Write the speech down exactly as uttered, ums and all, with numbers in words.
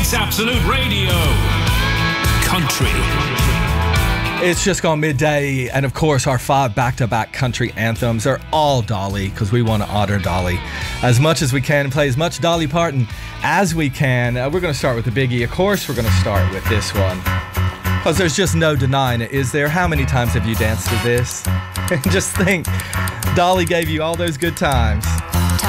It's Absolute Radio. Country. It's just gone midday, and of course our five back-to-back country anthems are all Dolly, because we want to honor Dolly as much as we can and play as much Dolly Parton as we can. Uh, we're going to start with the biggie. Of course we're going to start with this one, because there's just no denying it, is there? How many times have you danced to this? Just think, Dolly gave you all those good times.